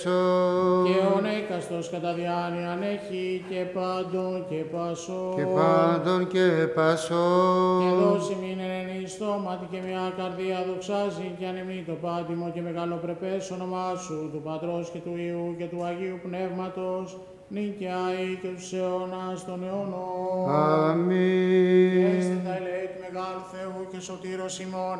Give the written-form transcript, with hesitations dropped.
Και ο νέκαστος κατά διάνοιαν έχει και πάντων και πασό. Και πάντων και πασό. Και δώσει μην εν στόματι και μια καρδία δοξάζει και ανεμνεί το πάτημο και μεγαλοπρεπές όνομά σου, του Πατρός και του Υιού και του Αγίου Πνεύματος, νικιάει και τους αιώνας των αιώνων. Αμήν. Έστε τα ελέη του Μεγάλου Θεού και σωτήρος ημών,